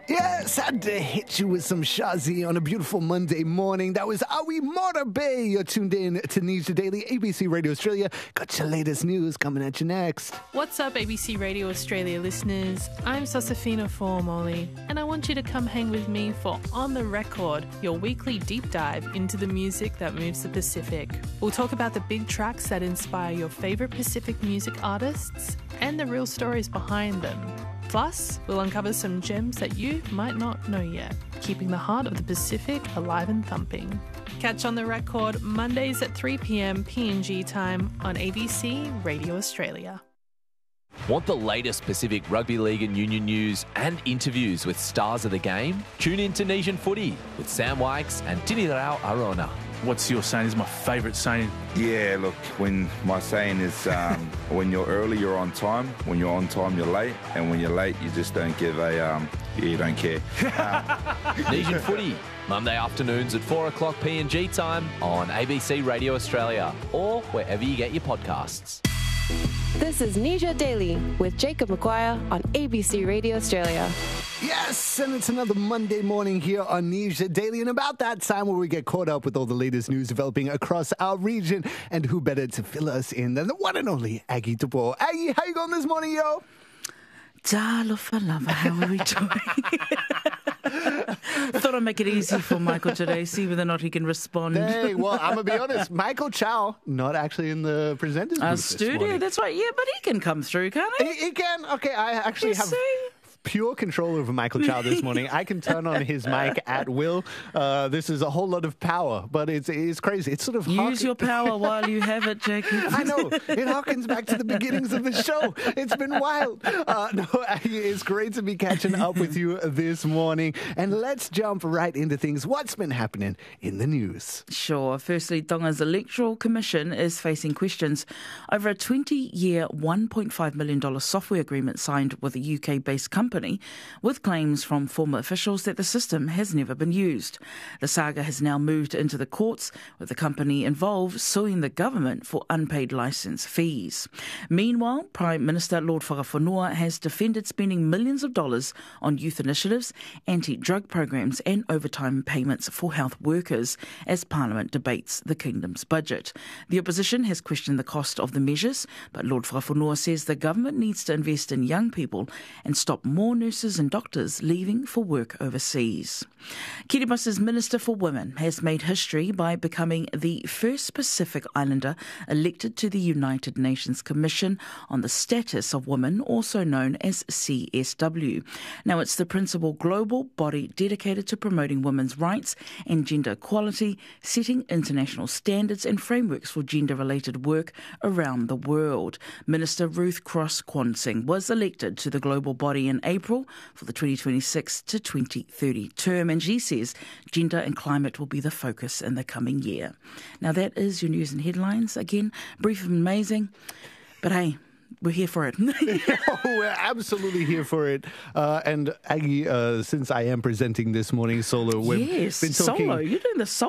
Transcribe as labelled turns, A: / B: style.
A: Yes, had to hit you with some Shazi on a beautiful Monday morning. That was Awi Motorbe. You're tuned in to Nisha Daily, ABC Radio Australia. Got your latest news coming at you next.
B: What's up, ABC Radio Australia listeners? I'm Sosafina Formoli, and I want you to come hang with me for On The Record, your weekly deep dive into the music that moves the Pacific. We'll talk about the big tracks that inspire your favourite Pacific music artists and the real stories behind them. Plus, we'll uncover some gems that you might not know yet, keeping the heart of the Pacific alive and thumping. Catch On The Record Mondays at 3 p.m. PNG time on ABC Radio Australia.
C: Want the latest Pacific Rugby League and Union news and interviews with stars of the game? Tune in to Nesian Footy with Sam Wykes and Tinirao Arona.
D: What's your saying? This is my favourite saying.
E: Yeah, look, when my saying is when you're early, you're on time. When you're on time, you're late. And when you're late, you just don't give you don't care.
C: Nesian Footy, Monday afternoons at 4 o'clock PNG time on ABC Radio Australia or wherever you get your podcasts.
F: This is Nisha Daily with Jacob McGuire on ABC Radio Australia.
A: Yes, and it's another Monday morning here on Nisha Daily, and about that time where we get caught up with all the latest news developing across our region, and who better to fill us in than the one and only Aggie Tupo. Aggie, how you going this morning, yo?
G: Talofa, how are we doing? Thought I'd make it easy for Michael today, see whether or not he can respond.
A: Hey, well, I'm going to be honest. Michael Chow, not actually in the presenters booth
G: studio, that's right. Yeah, but he can come through, can't he?
A: He can. Okay, I actually have pure control over Michael Chow this morning. I can turn on his mic at will. This is a whole lot of power, but it's crazy. It's sort of
G: use your power while you have it, Jacob.
A: I know. It harkens back to the beginnings of the show. It's been wild. No, it's great to be catching up with you this morning. And let's jump right into things. What's been happening in the news?
G: Sure. Firstly, Tonga's Electoral Commission is facing questions over a 20-year, $1.5 million software agreement signed with a UK-based company, with claims from former officials that the system has never been used. The saga has now moved into the courts, with the company involved suing the government for unpaid licence fees. Meanwhile, Prime Minister Lord Whakawhanua has defended spending millions of dollars on youth initiatives, anti-drug programs and overtime payments for health workers as Parliament debates the Kingdom's budget. The opposition has questioned the cost of the measures, but Lord Whakawhanua says the government needs to invest in young people and stop more nurses and doctors leaving for work overseas. Kiribasa's Minister for Women has made history by becoming the first Pacific Islander elected to the United Nations Commission on the Status of Women, also known as CSW. Now, it's the principal global body dedicated to promoting women's rights and gender equality, setting international standards and frameworks for gender-related work around the world. Minister Ruth Cross-Kwansing was elected to the global body in April for the 2026 to 2030 term, and she says gender and climate will be the focus in the coming year. Now, that is your news and headlines. Again, brief and amazing, but hey, we're here for it.
A: We're absolutely here for it. And Aggie, since I am presenting this morning solo, we've been talking.
G: Solo. You're doing the solo.